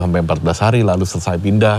sampai 14 hari lalu selesai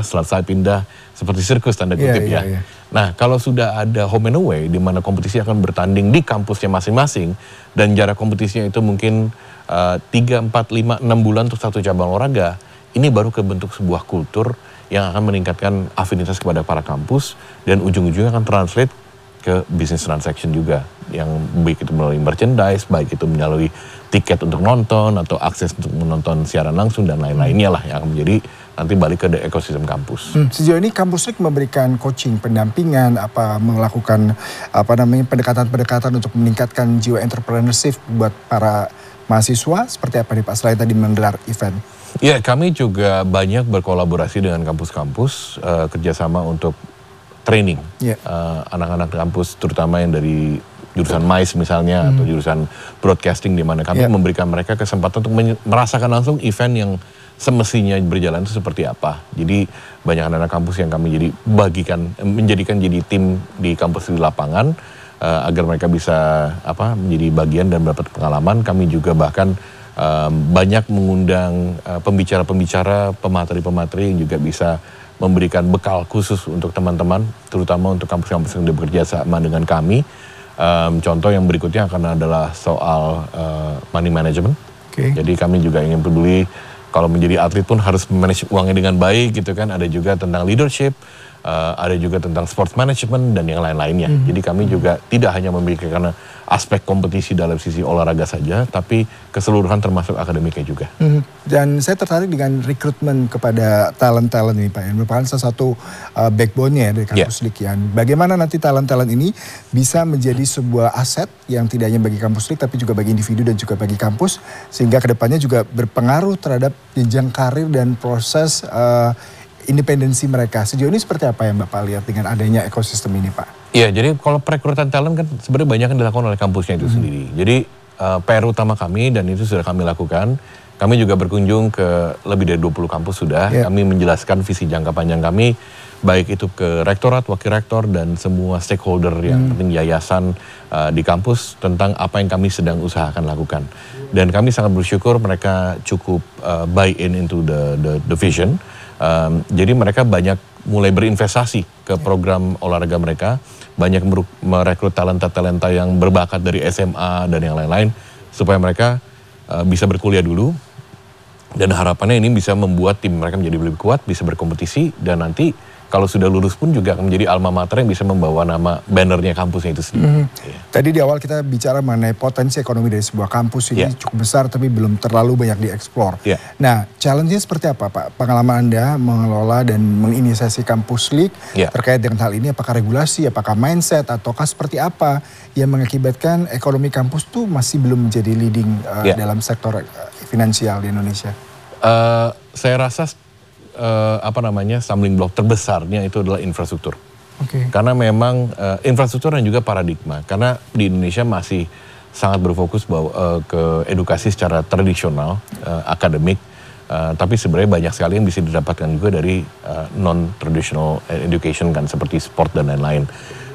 pindah seperti sirkus tanda kutip ya. Nah kalau sudah ada home and away di mana kompetisi akan bertanding di kampusnya masing-masing dan jarak kompetisinya itu mungkin 3, 4, 5, 6 bulan untuk satu cabang olahraga, ini baru kebentuk sebuah kultur yang akan meningkatkan afinitas kepada para kampus dan ujung-ujungnya akan translate ke business transaction juga, yang baik itu melalui merchandise, baik itu melalui tiket untuk nonton atau akses untuk menonton siaran langsung dan lain-lainnya lah yang akan menjadi nanti balik ke ekosistem kampus. Sejauh ini Kampus League memberikan coaching, pendampingan, melakukan pendekatan-pendekatan untuk meningkatkan jiwa entrepreneurship buat para mahasiswa, seperti apa nih Pak selain tadi menggelar event? Ya, kami juga banyak berkolaborasi dengan kampus-kampus, kerjasama untuk training anak-anak kampus, terutama yang dari jurusan MICE misalnya atau jurusan broadcasting, di mana kami memberikan mereka kesempatan untuk merasakan langsung event yang semestinya berjalan itu seperti apa. Jadi banyak anak-anak kampus yang kami menjadikan jadi tim di kampus di lapangan agar mereka bisa menjadi bagian dan mendapat pengalaman. Kami juga bahkan banyak mengundang pembicara-pembicara, pemateri-pemateri yang juga bisa memberikan bekal khusus untuk teman-teman, terutama untuk kampus-kampus yang bekerja sama dengan kami. Contoh yang berikutnya akan adalah soal money management. Jadi kami juga ingin peduli kalau menjadi atlet pun harus manage uangnya dengan baik gitu kan. Ada juga tentang leadership, ada juga tentang sports management dan yang lain-lainnya. Jadi kami juga tidak hanya memikirkan aspek kompetisi dalam sisi olahraga saja, tapi keseluruhan termasuk akademiknya juga. Dan saya tertarik dengan rekrutmen kepada talent-talent ini Pak, yang merupakan salah satu backbone-nya dari Kampus League. Bagaimana nanti talent-talent ini bisa menjadi sebuah aset yang tidak hanya bagi Kampus League, tapi juga bagi individu dan juga bagi kampus, sehingga kedepannya juga berpengaruh terhadap jenjang karir dan proses independensi mereka. Sejauh ini seperti apa yang Bapak lihat dengan adanya ekosistem ini Pak? Iya, jadi kalau perekrutan talent kan sebenarnya banyak yang dilakukan oleh kampusnya itu sendiri. Jadi PR utama kami, dan itu sudah kami lakukan, kami juga berkunjung ke lebih dari 20 kampus sudah. Kami menjelaskan visi jangka panjang kami, baik itu ke rektorat, wakil rektor, dan semua stakeholder yang penting yayasan di kampus tentang apa yang kami sedang usahakan lakukan. Dan kami sangat bersyukur mereka cukup buy in into the vision. Jadi mereka banyak mulai berinvestasi ke program olahraga mereka, banyak merekrut talenta-talenta yang berbakat dari SMA dan yang lain-lain, supaya mereka bisa berkuliah dulu, dan harapannya ini bisa membuat tim mereka menjadi lebih kuat, bisa berkompetisi, dan nanti kalau sudah lulus pun juga akan menjadi alma mater yang bisa membawa nama bannernya kampusnya itu sendiri. Tadi di awal kita bicara mengenai potensi ekonomi dari sebuah kampus ini cukup besar tapi belum terlalu banyak dieksplor. Nah, challenge-nya seperti apa Pak? Pengalaman Anda mengelola dan menginisiasi Kampus League terkait dengan hal ini, apakah regulasi, apakah mindset, ataukah seperti apa yang mengakibatkan ekonomi kampus tuh masih belum menjadi leading dalam sektor finansial di Indonesia? Saya rasa stumbling block terbesarnya itu adalah infrastruktur. Karena memang infrastruktur dan juga paradigma. Karena di Indonesia masih sangat berfokus ke edukasi secara tradisional, akademik. Tapi sebenarnya banyak sekali yang bisa didapatkan juga dari non-traditional education kan, seperti sport dan lain-lain.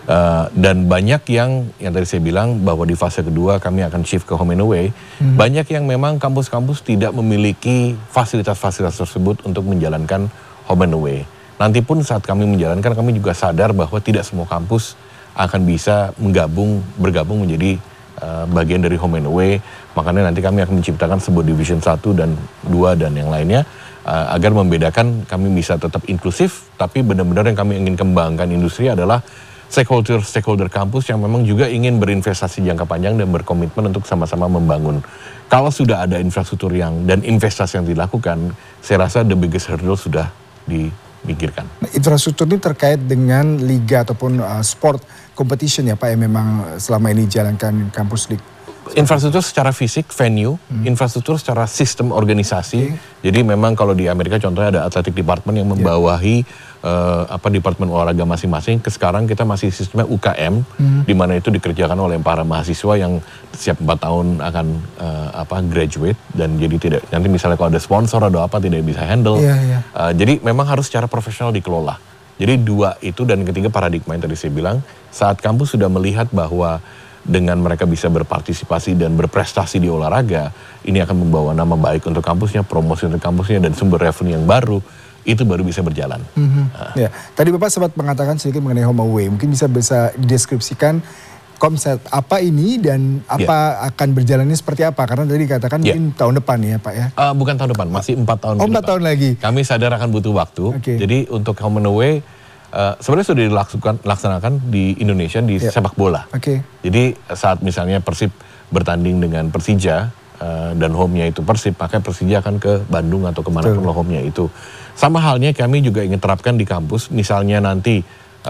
Dan banyak yang tadi saya bilang bahwa di fase kedua kami akan shift ke home and away. Banyak yang memang kampus-kampus tidak memiliki fasilitas-fasilitas tersebut untuk menjalankan home and away. Nanti pun saat kami menjalankan, kami juga sadar bahwa tidak semua kampus akan bisa bergabung menjadi bagian dari home and away. Makanya nanti kami akan menciptakan sebuah division 1 dan 2 dan yang lainnya, agar membedakan, kami bisa tetap inklusif, tapi benar-benar yang kami ingin kembangkan industri adalah stakeholder kampus yang memang juga ingin berinvestasi jangka panjang dan berkomitmen untuk sama-sama membangun. Kalau sudah ada infrastruktur dan investasi yang dilakukan, saya rasa the biggest hurdle sudah dipikirkan. Infrastruktur ini terkait dengan liga ataupun sport competition ya Pak, yang memang selama ini dijalankan Kampus League? Infrastruktur secara fisik, venue, infrastruktur secara sistem organisasi. Jadi memang kalau di Amerika contohnya ada athletic department yang membawahi departemen olahraga masing-masing. Sekarang kita masih sistemnya UKM, di mana itu dikerjakan oleh para mahasiswa yang setiap 4 tahun akan graduate, dan jadi tidak, nanti misalnya kalau ada sponsor atau apa tidak bisa handle. Jadi memang harus secara profesional dikelola. Jadi dua itu, dan ketiga paradigma yang tadi saya bilang, saat kampus sudah melihat bahwa dengan mereka bisa berpartisipasi dan berprestasi di olahraga, ini akan membawa nama baik untuk kampusnya, promosi untuk kampusnya, dan sumber revenue yang baru, itu baru bisa berjalan. Ya. Tadi Bapak sempat mengatakan sedikit mengenai HomeAway, mungkin bisa dideskripsikan konsep apa ini dan apa akan berjalannya seperti apa? Karena tadi dikatakan mungkin tahun depan ya Pak ya? Bukan tahun depan, masih 4 tahun. 4 tahun lagi. Kami sadar akan butuh waktu, jadi untuk HomeAway, sebenarnya sudah dilaksanakan di Indonesia di sepak bola. Jadi saat misalnya Persib bertanding dengan Persija dan home-nya itu Persib, maka Persija akan ke Bandung atau kemanapun home-nya itu. Sama halnya kami juga ingin terapkan di kampus, misalnya nanti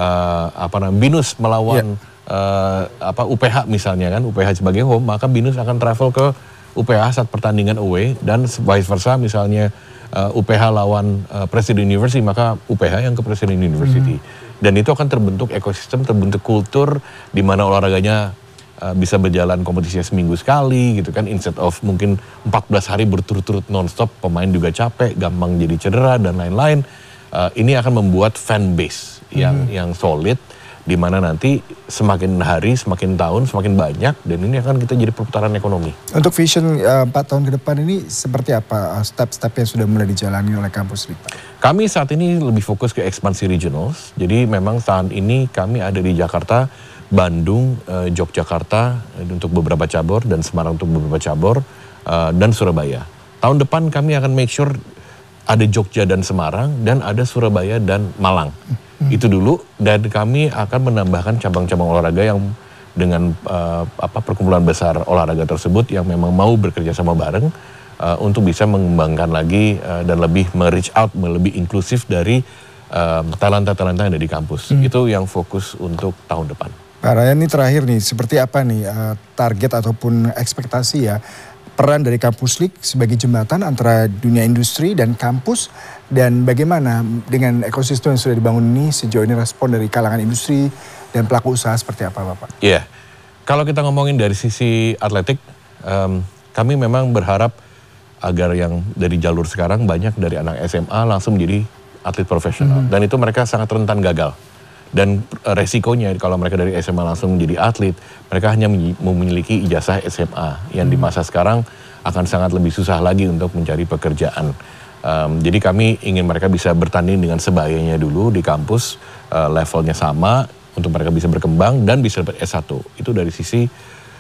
BINUS melawan UPH misalnya kan, UPH sebagai home, maka BINUS akan travel ke UPH saat pertandingan away, dan vice versa misalnya UPH lawan Presiden University, maka UPH yang ke Presiden University. Dan itu akan terbentuk ekosistem, terbentuk kultur di mana olahraganya bisa berjalan kompetisinya seminggu sekali gitu kan, instead of mungkin 14 hari berturut-turut nonstop, pemain juga capek, gampang jadi cedera dan lain-lain. Ini akan membuat fan base yang solid, di mana nanti semakin hari, semakin tahun, semakin banyak, dan ini akan kita jadi perputaran ekonomi. Untuk vision 4 tahun ke depan ini seperti apa step-step yang sudah mulai dijalani oleh kampus LIK? Kami saat ini lebih fokus ke ekspansi regionals, jadi memang saat ini kami ada di Jakarta, Bandung, Yogyakarta untuk beberapa cabur, dan Semarang untuk beberapa cabur, dan Surabaya. Tahun depan kami akan make sure ada Jogja dan Semarang, dan ada Surabaya dan Malang. Itu dulu, dan kami akan menambahkan cabang-cabang olahraga yang dengan perkumpulan besar olahraga tersebut yang memang mau bekerja sama bareng untuk bisa mengembangkan lagi dan lebih me-reach out, lebih inklusif dari talenta-talenta yang ada di kampus. Itu yang fokus untuk tahun depan. Pak Ryan, ini terakhir nih, seperti apa nih target ataupun ekspektasi ya peran dari kampus LIK sebagai jembatan antara dunia industri dan kampus, dan bagaimana dengan ekosistem yang sudah dibangun ini sejauh ini respon dari kalangan industri dan pelaku usaha seperti apa Bapak? Iya, kalau kita ngomongin dari sisi atletik, kami memang berharap agar yang dari jalur sekarang banyak dari anak SMA langsung menjadi atlet profesional, dan itu mereka sangat rentan gagal. Dan resikonya kalau mereka dari SMA langsung menjadi atlet, mereka hanya memiliki ijazah SMA yang di masa sekarang akan sangat lebih susah lagi untuk mencari pekerjaan. Jadi kami ingin mereka bisa bertanding dengan sebayanya dulu di kampus, levelnya sama untuk mereka bisa berkembang dan bisa dapat S1. Itu dari sisi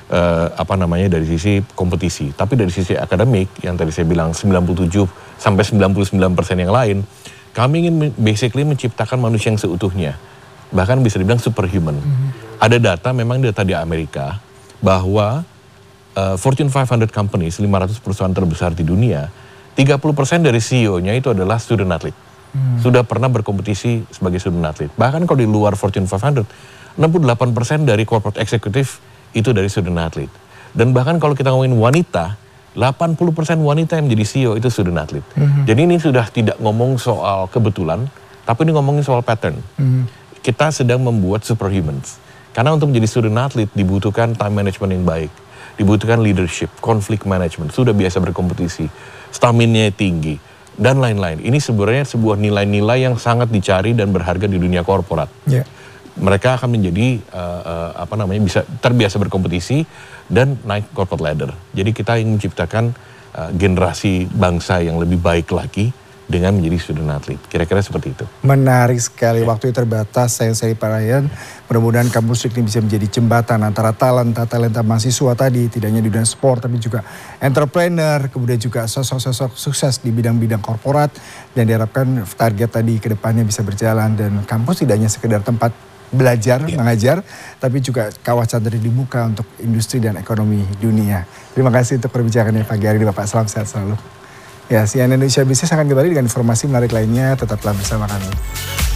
dari sisi kompetisi. Tapi dari sisi akademik yang tadi saya bilang 97 sampai 99% yang lain, kami ingin basically menciptakan manusia yang seutuhnya. Bahkan bisa dibilang superhuman. Ada data, memang data di Amerika, bahwa Fortune 500 companies, 500 perusahaan terbesar di dunia, 30% dari CEO-nya itu adalah student athlete. Sudah pernah berkompetisi sebagai student athlete. Bahkan kalau di luar Fortune 500, 68% dari corporate executive itu dari student athlete. Dan bahkan kalau kita ngomongin wanita, 80% wanita yang menjadi CEO itu student athlete. Jadi ini sudah tidak ngomong soal kebetulan, tapi ini ngomongin soal pattern. Kita sedang membuat superhumans. Karena untuk menjadi student athlete dibutuhkan time management yang baik, dibutuhkan leadership, conflict management, sudah biasa berkompetisi, stamina tinggi, dan lain-lain. Ini sebenarnya sebuah nilai-nilai yang sangat dicari dan berharga di dunia korporat. Mereka akan menjadi bisa terbiasa berkompetisi dan naik corporate ladder. Jadi kita ingin menciptakan generasi bangsa yang lebih baik lagi dengan menjadi student athlete. Kira-kira seperti itu. Menarik sekali, waktu terbatas. Saya Pak Ryan, mudah-mudahan kampus LIK ini bisa menjadi jembatan antara talenta mahasiswa tadi, tidak hanya di dunia sport, tapi juga entrepreneur, kemudian juga sosok-sosok sukses di bidang-bidang korporat, dan diharapkan target tadi ke depannya bisa berjalan, dan kampus tidak hanya sekedar tempat belajar, mengajar, tapi juga kawasan dari dibuka untuk industri dan ekonomi dunia. Terima kasih untuk perbincangannya pagi hari ini Bapak, salam sehat selalu. Ya, CNN Indonesia Business akan kembali dengan informasi menarik lainnya, tetaplah bersama kami.